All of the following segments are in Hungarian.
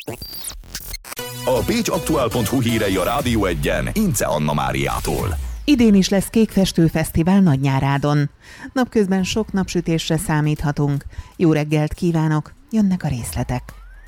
A pécsaktuál.hu hírei a Rádió 1-en Ince Anna Máriától. Idén is lesz Kékfestőfesztivál Nagynyárádon. Napközben sok napsütésre számíthatunk. Jó reggelt kívánok, jönnek a részletek.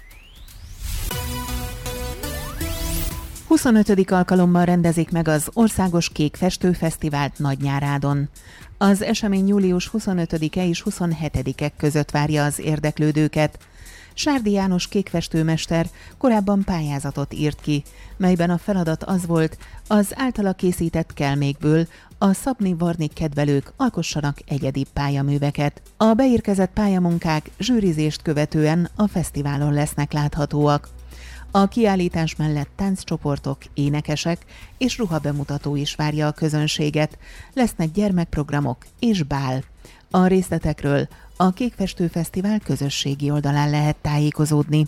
25. alkalommal rendezik meg az Országos Kékfestőfesztivált Nagynyárádon. Az esemény július 25-e és 27-e között várja az érdeklődőket. Sárdi János kékfestőmester korábban pályázatot írt ki, melyben a feladat az volt, az általa készített kelmékből a szabni-varni kedvelők alkossanak egyedi pályaműveket. A beérkezett pályamunkák zsűrizést követően a fesztiválon lesznek láthatóak. A kiállítás mellett tánccsoportok, énekesek és ruhabemutató is várja a közönséget. Lesznek gyermekprogramok és bál. A részletekről a Kékfestőfesztivál közösségi oldalán lehet tájékozódni.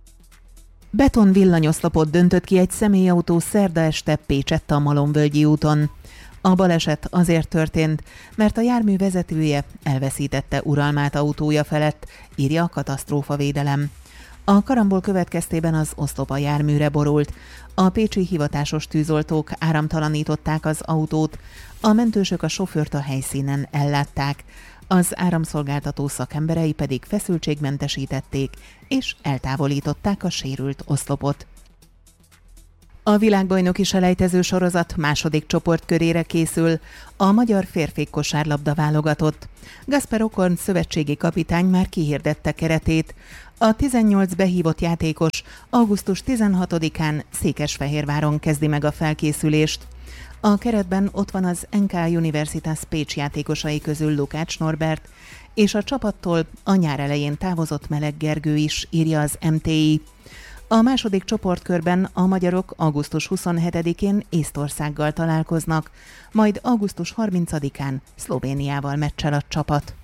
Beton villanyoszlopot döntött ki egy személyautó szerda este Pécsett-Malomvölgyi úton. A baleset azért történt, mert a jármű vezetője elveszítette uralmát autója felett, írja a katasztrófavédelem. A karambol következtében az oszlop a járműre borult. A pécsi hivatásos tűzoltók áramtalanították az autót, a mentősök a sofőrt a helyszínen ellátták, az áramszolgáltató szakemberei pedig feszültségmentesítették és eltávolították a sérült oszlopot. A világbajnoki selejtező sorozat második csoportkörére készül a magyar férfi kosárlabda válogatott. Gasper Okorn szövetségi kapitány már kihirdette keretét. A 18 behívott játékos augusztus 16-án Székesfehérváron kezdi meg a felkészülést. A keretben ott van az NK Universitas Pécs játékosai közül Lukács Norbert, és a csapattól a nyár elején távozott Meleg Gergő is, írja az MTI. A második csoportkörben a magyarok augusztus 27-én Észtországgal találkoznak, majd augusztus 30-án Szlovéniával meccsel a csapat.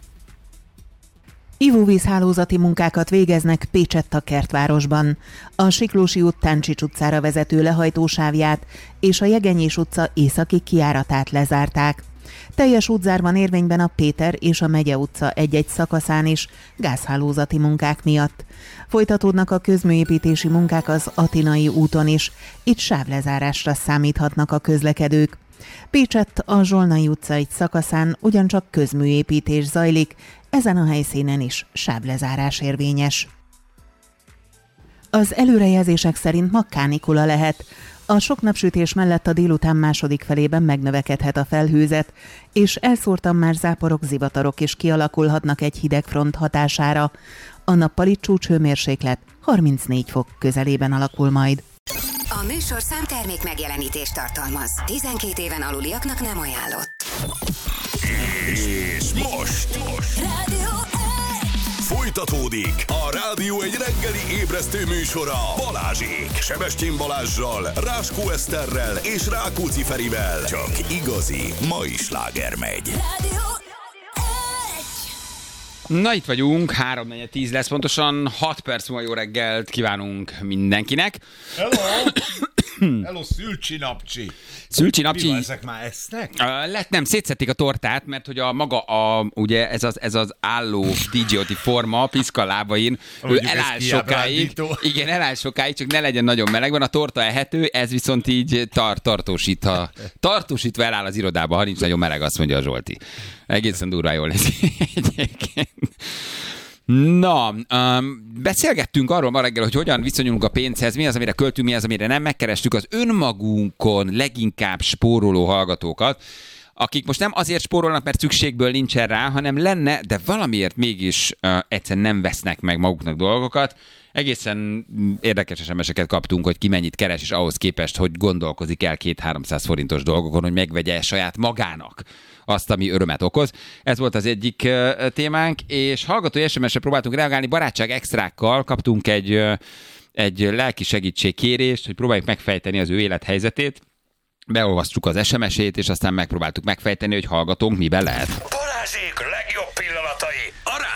Ivóvízhálózati munkákat végeznek Pécsett-Kertvárosban. A Siklósi út Táncsics utcára vezető lehajtósávját és a Jegenyés utca északi kijáratát lezárták. Teljes útzárban érvényben a Péter és a Megye utca egy-egy szakaszán is gázhálózati munkák miatt. Folytatódnak a közműépítési munkák az Atinai úton is, itt sávlezárásra számíthatnak a közlekedők. Pécsett a Zsolnai utca egy szakaszán ugyancsak közműépítés zajlik, ezen a helyszínen is sávlezárás érvényes. Az előrejelzések szerint ma kánikula lehet. A sok napsütés mellett a délután második felében megnövekedhet a felhőzet, és elszórtan már záporok, zivatarok is kialakulhatnak egy hidegfront hatására. A nappali csúcshőmérséklet 34 fok közelében alakul majd. A műsorszám termék megjelenítést tartalmaz. 12 éven aluliaknak nem ajánlott. És most Rádió 1! folytatódik a Rádió 1 reggeli ébresztő műsora Balázsék. Sebestyén Balázssal, Ráskó Eszterrel és Rákóczi Ferivel. Csak igazi mai sláger megy. Rádió 1! Na itt vagyunk, 3:10 lesz pontosan, 6 perc múlva jó reggelt kívánunk mindenkinek. Hello! Hello, Szülcsi-napcsi. Szülcsi-napcsi. Mi van, ezek már esznek? Nem, szétszették a tortát, mert hogy a maga, ugye ez az álló DJ-oti forma, piszka lábain, ő eláll sokáig. Igen, eláll sokáig, csak ne legyen nagyon meleg, van a torta ehető, ez viszont így tartósítva eláll az irodába, ha nincs nagyon meleg, azt mondja a Zsolti. Egészen durván jól lesz egyébként. Na, beszélgettünk arról ma reggel, hogy hogyan viszonyulunk a pénzhez, mi az, amire költünk, mi az, amire nem. Megkerestük az önmagunkon leginkább spóroló hallgatókat, akik most nem azért spórolnak, mert szükségből nincsen rá, hanem lenne, de valamiért mégis egyszerűen nem vesznek meg maguknak dolgokat. Egészen érdekes SMS-eket kaptunk, hogy ki mennyit keres, és ahhoz képest, hogy gondolkozik el 200-300 forintos dolgokon, hogy megvegye saját magának azt, ami örömet okoz. Ez volt az egyik témánk, és hallgatói SMS-re próbáltunk reagálni, barátság extrákkal kaptunk egy lelki segítségkérést, hogy próbáljuk megfejteni az ő élethelyzetét. Beolvasztjuk az SMS-ét, és aztán megpróbáltuk megfejteni, hogy hallgatónk miben lehet. Balázsék legjobb pillanatai a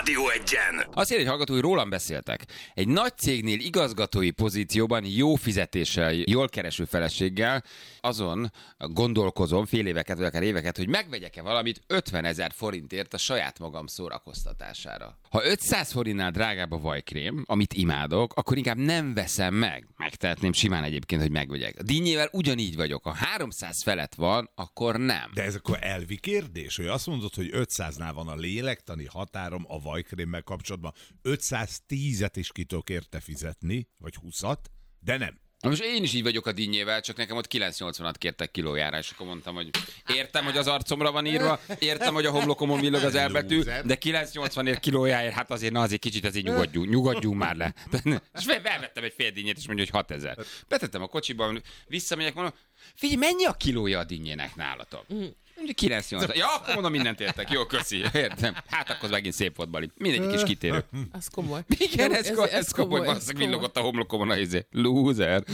Rádió Egyen. Azt írja egy hallgató, hogy rólam beszéltek. Egy nagy cégnél igazgatói pozícióban jó fizetéssel, jól kereső feleséggel azon gondolkozom fél éveket, vagy akár éveket, hogy megvegyek-e valamit 50 000 forintért a saját magam szórakoztatására. Ha 500 forintnál drágább a vajkrém, amit imádok, akkor inkább nem veszem meg. Megtehetném simán egyébként, hogy megvegyek. A dinnyével ugyanígy vagyok. Ha 300 felett van, akkor nem. De ez akkor elvi kérdés, hogy azt mondod, hogy 500-nál van a lélektani határom a vajkrémmel kapcsolatban. 510-et is ki tudok érte fizetni, vagy 20-at, de nem. Na most én is így vagyok a dinnyével, csak nekem ott 980-at kértek kilójára, és akkor mondtam, hogy értem, hogy az arcomra van írva, értem, hogy a homlokomon villog az elbetű, de 980 kilójáért, hát azért, azért kicsit azért nyugodjunk már le. És felvettem egy fél dinnyét, és mondja, hogy 6000. Betettem a kocsiba, visszamegyek, mondom, figyelj, mennyi a kilója a dinnyének nálatok? 980. Ja, akkor mondom, mindent értek. Jó, köszi. Értem. Hát akkor megint szép volt, Bali. Mindegyik kis kitérő. Az komoly. Igen, ez komoly. Valószínűleg villogott a homlokomon a izé. Loser.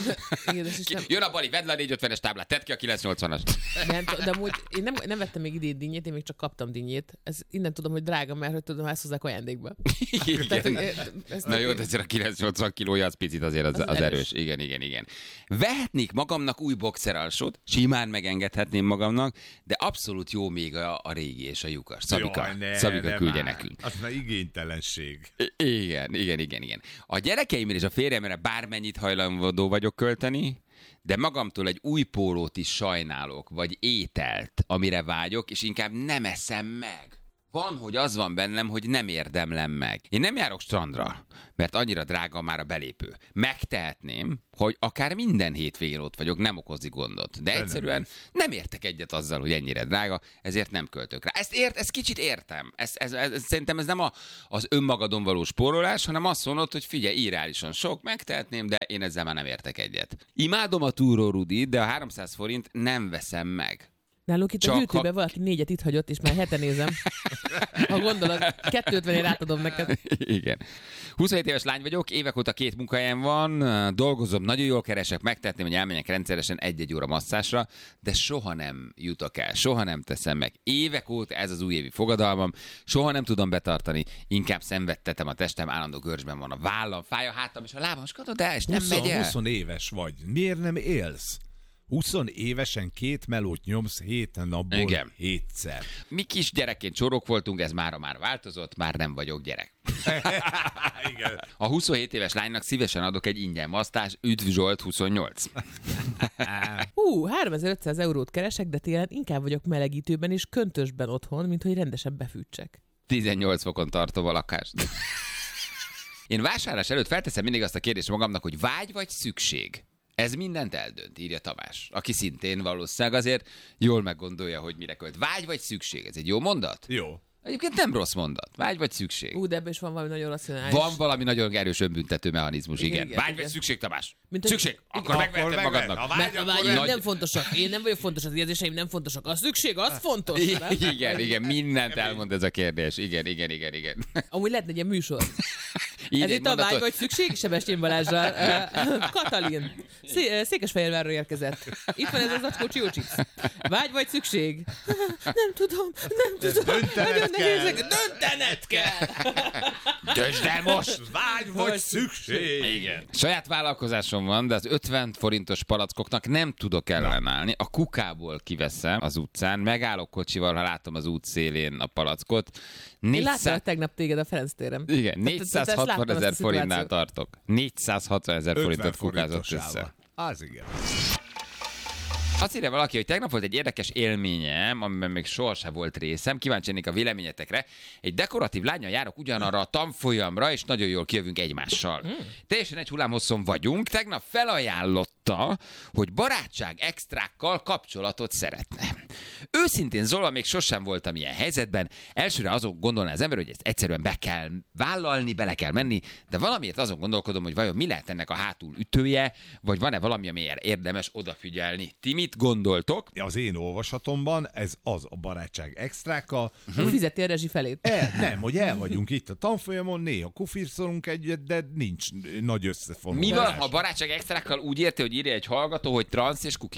Jön a Bali, vedd le a 450-es táblát, tedd ki a 980-as. Nem, de amúgy én nem vettem még idén dinnyét, én még csak kaptam dinnyét. Ez innen tudom, hogy drága, mert hogy tudom, ezt hozzák ajándékba. Igen. Na jó, de ezért a 980 kilója az picit azért az erős. Igen. Vehetnék magamnak új boxeralsót, simán megengedhetném magamnak, de abszolút jó még a régi és a lyukas. Szabika küldje nekünk. Az már igénytelenség. Igen. A gyerekeimre és a férjemre bármennyit hajlandó vagyok költeni, de magamtól egy új pólót is sajnálok, vagy ételt, amire vágyok, és inkább nem eszem meg. Van, hogy az van bennem, hogy nem érdemlem meg. Én nem járok strandra, mert annyira drága már a belépő. Megtehetném, hogy akár minden hétvégén ott vagyok, nem okozik gondot. De egyszerűen nem értek egyet azzal, hogy ennyire drága, ezért nem költök rá. Ezt kicsit értem. Szerintem ez nem az önmagadon való spórolás, hanem azt mondod, hogy figyelj, irreálisan sok, megtehetném, de én ezzel már nem értek egyet. Imádom a túró Rudit, de a 300 forint nem veszem meg. Nálunk itt a hűtőben valaki 4-et itt hagyott, és már hete nézem. Ha gondolod, 250-ért átadom neked. Igen. 27 éves lány vagyok, évek óta 2 munkahelyem van, dolgozom, nagyon jól keresek, megtehetném, hogy elmenjek rendszeresen 1-1 óra masszásra, de soha nem jutok el, soha nem teszem meg. Évek óta ez az újévi fogadalmam, soha nem tudom betartani, inkább szenvedtetem a testem, állandó görcsben van a vállam, fáj a hátam, és a lábam, és katod el, és nem megy el. 20 éves vagy, miért nem élsz? 20 évesen 2 melót nyomsz 7 napból 7-szer. Mi kis gyerekként csorok voltunk, ez mára már változott, már nem vagyok gyerek. Igen. A 27 éves lánynak szívesen adok egy ingyen masztás, üdv Zsolt 28. 3500 eurót keresek, de télen inkább vagyok melegítőben és köntösben otthon, mint hogy rendesen befűtsek. 18 fokon tartom a lakást. Én vásárlás előtt felteszem mindig azt a kérdést magamnak, hogy vágy vagy szükség? Ez mindent eldönt, írja Tamás, aki szintén valószínűleg azért jól meggondolja, hogy mire költ. Vágy vagy szükség? Ez egy jó mondat? Jó. Egyébként nem rossz mondat. Vágy vagy szükség? De ebben is van valami nagyon racionális. Van valami nagyon erős önbüntető mechanizmus, igen. Vágy vagy szükség, Tamás? Szükség? Akkor megveheted magadnak. A vágyaim nem fontosak. Én nem vagyok fontos, az érzéseim nem fontosak. A szükség, az fontos. Igen, mindent elmond ez a kérdés. Igen. Amúgy lehetne egy ilyen műsor. Ez itt a vágy vagy szükség, Sebestyén Balázsral. Katalin. Székesfehérvárról érkezett. Itt van ez az acskó Csiócsic. Vágy vagy szükség? Nem tudom. Döntened kell. Döntsd el most! Vágy vagy szükség! Igen. Saját vállalkozásom van, de az 50 forintos palackoknak nem tudok ellenállni. A kukából kiveszem az utcán, megállok kocsival, ha látom az út szélén a palackot. Én láttam tegnap téged a Ferenc téren. Igen, 460 000 forintnál tartok. 460 000 forintot kukázott össze. Az igen. Azt írja valaki, hogy tegnap volt egy érdekes élményem, amiben még sohasem volt részem. Kíváncsi lennék a véleményetekre. Egy dekoratív lánnyal járok ugyanarra a tanfolyamra, és nagyon jól kijövünk egymással. Teljesen egy hullámhosszon vagyunk. Tegnap felajánlotta, hogy barátság extrákkal kapcsolatot szeretne. Őszintén szólva még sosem voltam ilyen helyzetben. Elsőre azon gondolná az ember, hogy ezt egyszerűen be kell vállalni, bele kell menni, de valamiért azon gondolkodom, hogy vajon mi lehet ennek a hátul ütője, vagy van-e valami, amire érdemes odafigyelni. Ti mit gondoltok? Az én olvasatomban ez az a barátság extrákkal. Fizeti a rezsi felét. Nem, hogy el vagyunk itt a tanfolyamon, néha kufirszolunk egyet, de nincs nagy összefonulás. Mi van, ha a barátság extrákkal úgy érti, hogy írja egy hallgató, hogy transz és kukia van?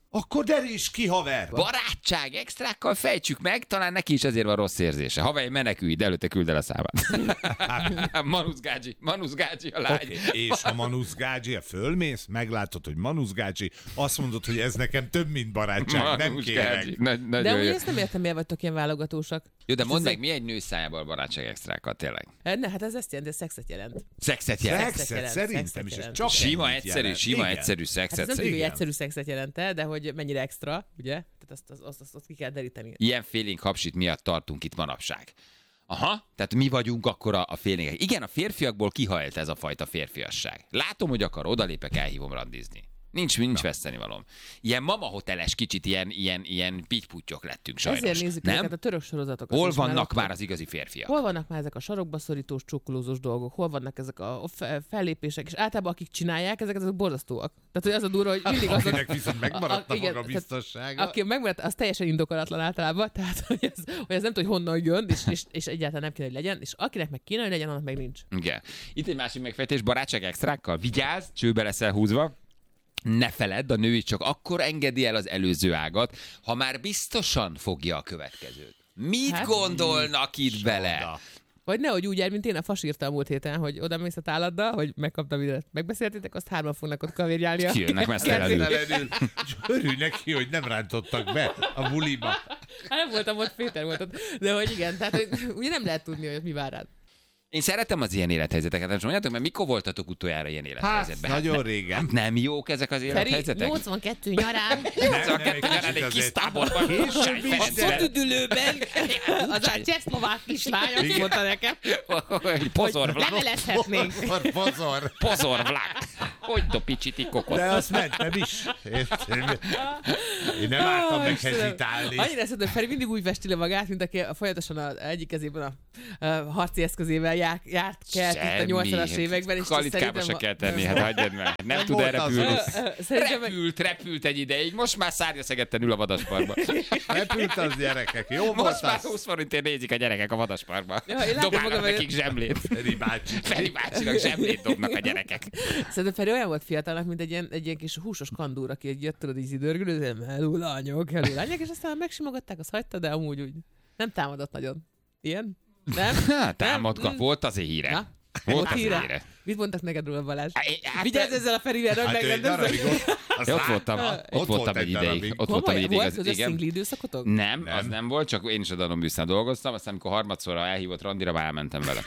Akkor deríts ki, haver! Barátság extrákkal fejtsük meg, talán neki is ezért van rossz érzése. Haver, menekülj, de előtte küld el a számát. Manusz Gágyi a lány. Okay. És ha Manusz Gágyi fölmész, meglátod, hogy Manusz Gágyi, azt mondod, hogy ez nekem több, mint barátság, Manusz nem kérek. De amúgy ezt nem értem, miért vagytok ilyen válogatósak. Jó, de mondd meg, mi egy nő szájából barátság extrákkal, tényleg? Ne, hát ez ezt jelenti, ez szexet jelent. Szexet jelent? Szexet szerintem is, ez csak Sima, ennyit egyszerű, jelent. sima, Igen. egyszerű Hát szexet. ez nem tudjuk, hogy Igen. egyszerű szexet jelent, de hogy mennyire extra, ugye? Tehát azt ki kell deríteni. Ilyen félénk hapsit miatt tartunk itt manapság. Aha, tehát mi vagyunk akkor a félénkek. Igen, a férfiakból kihajlt ez a fajta férfiasság. Látom, hogy akar, odalépek, elhívom randizni. Nincs vesztenivalóm. Ilyen mama hoteles kicsit, ilyen pittyputtyok lettünk sajnos. Ezért nézzük nem? ezeket a török sorozatokat. Hol is, vannak mert már az igazi férfiak? Hol vannak már ezek a sarokba szorítós, csukkolózós dolgok? Hol vannak ezek a fellépések? És általában akik csinálják, ezek borzasztóak. Tehát, hogy az a durva, hogy mindig azok... Akinek viszont megmaradt a igen, maga biztossága. Aki megmaradt, az teljesen indokolatlan általában, tehát hogy ez nem tudom, hogy honnan jön, és egyáltalán nem kéne, hogy legyen, és akinek meg kéne, hogy legyen, annak meg nincs. Igen. Itt egy másik megfejtés, barátság extrákkal. Vigyázz, csőbe leszel húzva. Ne feledd, a nő is csak akkor engedi el az előző ágat, ha már biztosan fogja a következőt. Mit gondolnak itt bele? Vagy nehogy úgy jár, mint én a fas írta a múlt héten, hogy oda mész a táladdal, hogy megkaptam ide. Megbeszéltétek, azt 3 fognak ott kavérjálni. Kijönnek mesztelenül. Örülj neki, hogy nem rántottak be a buliba. Hát nem voltam ott, Péter volt ott. De hogy igen, tehát hogy ugye nem lehet tudni, hogy mi vár rád. Én szeretem az ilyen élethelyzeteket, nem mondjátok, mert mikor voltatok utoljára ilyen élethelyzetben? Nagyon régen. Hát nem jók ezek az Feri, élethelyzetek? 82 nyarán, 82 nyarán egy kis táborban. a szotüdülőben, az a csehszlovák kislány azt mondta nekem, Pozor hogy vlak. levelezhetnénk. Pozor. Vlak. Hogy dopicsiti kokot. De azt mentem is. Én nem álltam meg hezitálni. Annyira szed, hogy Feri mindig úgy festi le magát, mint aki folyamatosan egyik kezében a harci eszközével járt kelt itt a 80-as években. Kalitkába se kell tenni, hát hagyjad meg. Nem tud elrepülni. Repült egy ideig, most már szárnyaszegetten ül a vadasparkban. Repült az gyerekek, jó volt Most már az? 20 forintért nézik a gyerekek a vadasparkban. Ja, én látom Dobálnak magam, nekik zsemlét. Feri bácsinak zsemlét dobnak a gyerekek. Szerintem Feri olyan volt fiatalnak, mint egy ilyen kis húsos kandúr, aki jött, tudod, így idörgülő, hello lányok, és aztán megsimogatták, azt hagyta, de amúgy úgy nem támadott nagyon. Ilyen? Nem? Támadka, volt azért híre. Na? Volt azért híre. Mit mondtak neked róla, Balázs? Hát, Vigyázz ezzel a Ferivel, hogy Hát ő egy darabig Ott voltam egy ideig. Volt közös szingli időszakotok? Nem, az nem volt, csak én is a Danubiusznál dolgoztam, aztán amikor harmadszorra elhívott randira, már elmentem vele.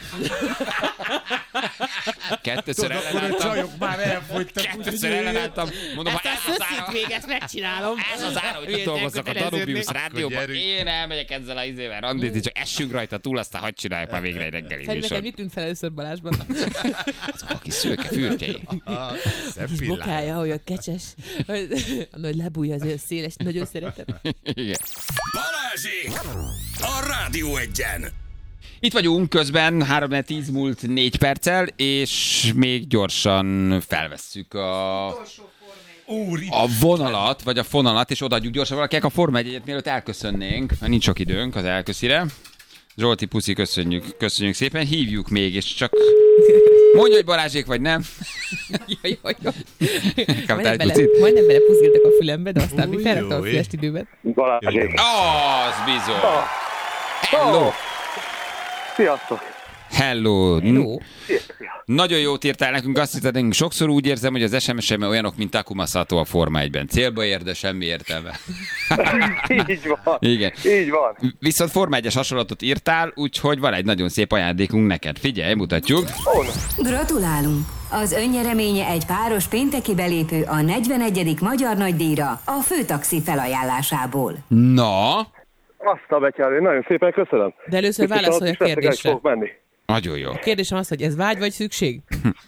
Kettőször ellenálltam. Mondom, ha ez az ára, még ezt megcsinálom. ez az ára, hogy dolgozzak a Danubius rádióban, én elmegyek ezzel a izével randizni, csak essünk rajta túl, aztán hadd csináljuk már végre egy reggeli Feri, neked műsor. mit tűnt fel először Balázsban? A kis szőke fürtjei. Kis bokája, olyan kecses, a nagy lábúja azért széles, nagyon szeretem. Igen. Balázsék! A Rádió Egyen! Itt vagyunk közben, 3-10 múlt 4 perccel, és még gyorsan felvesszük a vonalat, vagy a fonalat, és odaadjuk gyorsan valakinek a Forma 1-et, mielőtt elköszönnénk, mert nincs sok időnk az elköszire. Zsolti, puszi, köszönjük szépen, hívjuk még, és csak mondja, hogy Balázsék vagy nem. Majdnem bele pusziltak a fülembe, de aztán mi felraktam a fülest időben. Balázsék. Az bizony. Hello. Sziasztok. Hello. Szia. Nagyon jót írtál nekünk, azt hiszem, sokszor úgy érzem, hogy az SMS-em olyanok, mint Takuma Sato a Forma 1-ben. Célba ér, de semmi értelme. Így van. Igen. Így van. Viszont Forma 1-es hasonlatot írtál, úgyhogy van egy nagyon szép ajándékunk neked. Figyelj, mutatjuk. Gratulálunk! Az önnyereménye egy páros pénteki belépő a 41. Magyar Nagydíjra a Főtaxi felajánlásából. Na, Azt a betyárő, nagyon szépen köszönöm. De először válaszolj a kérdésre. Fogok menni. nagyon jó. A kérdésem az, hogy ez vágy vagy szükség?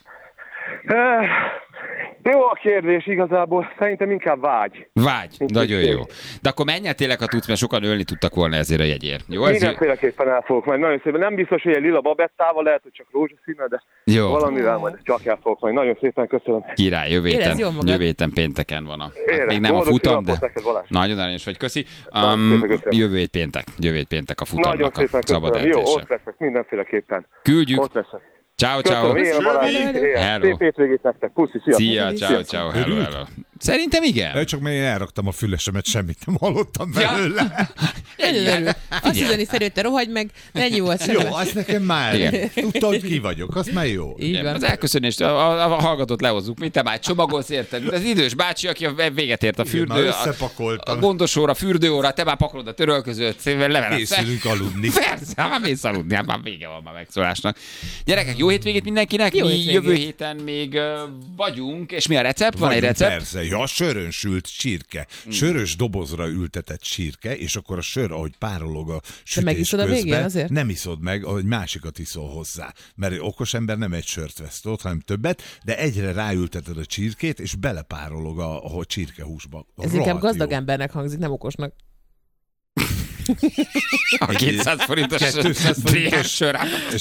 Jó a kérdés igazából, szerintem inkább vágy. Vágy, nagyon jó. De akkor menj el tényleg, ha tudsz, mert sokan ölni tudtak volna ezért a jegyért. Jó, ez Mindenféleképpen el fogok menni, nagyon szépen. Nem biztos, hogy egy lila babettával, lehet, hogy csak rózsaszínnel, de jó. valamivel majd csak el fogok menni. Nagyon szépen köszönöm. Király, jövő Érezd jól magad. héten pénteken van a... Érem. Még nem a Boldog futam, de színapot neked, Balázs. nagyon aranyos vagy, köszi. szépen köszönöm. Jövő hét péntek a Nagyon futamnak a szépen szabad köszönöm. Jó, ejtése. ott leszek mindenféleképpen. Küldjük. Ott leszek. Ciao, Köszönöm, ciao. ilyen Balázs. Hello. Szép hétvégét nektek. Puszi, sziasztok. Szia, ciao, ciao, hello. Szerintem igen. Csak mert én elraktam a fülesemet, semmit nem hallottam belőle. Azt üzeni Feri, hogy te rohagy meg, ennyi volt sem. Jó, az nekem már. Tudta, hogy ki vagyok, az már jó. Az elköszönést, a hallgatót lehozzuk, mint te már csomagolsz, érted? Az idős bácsi, aki a véget ért a fürdő, a gondosóra, fürdőóra, te már pakolod a törölközőt, készülünk aludni. Persze, már mész aludni, már vége van már megszólásnak. Gyerekek, jó hétvégét mindenkinek, jó mi hétvégét. Jövő héten még vagyunk, és mi a recept? Van egy recept? Persze, ja, sörön sült csirke. Sörös dobozra ültetett csirke, és akkor a sör, ahogy párolog a sütés megiszod a végén közben, azért? nem iszod meg, ahogy másikat iszol hozzá. Mert okos ember nem egy sört vesz ott, hanem többet, de egyre ráülteted a csirkét, és belepárolog a csirkehúsba. Ez inkább gazdag embernek hangzik, nem okosnak. A 200 forintos sör.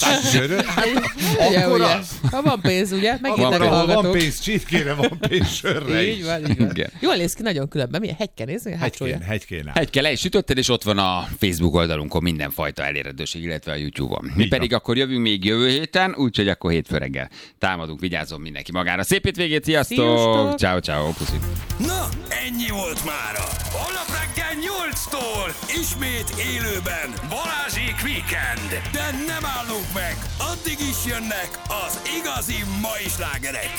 Akkor az. Ha van pénz, ugye? Megírnak a Van hallgatók. pénz csirkére, van pénz sörre is. Így van. Jól néz ki nagyon különben. Milyen hegy kell nézni? Hegykén. Egy kell le is sütötted, és ott van a Facebook oldalunkon mindenfajta elérhetőség, illetve a YouTube-on. Mi pedig akkor jövünk még jövő héten, úgyhogy akkor hétfő reggel támadunk, vigyázzon mindenki magára. Szép hétvégét, sziasztok! Ciao, puszi. Na, ennyi volt mára. Holnap reggel 8-tól ismét élőben Balázsék Weekend. De nem állunk meg, addig is jönnek az igazi mai slágerek.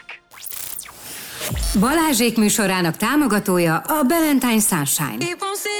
Balázsék műsorának támogatója a Valentine Sunshine.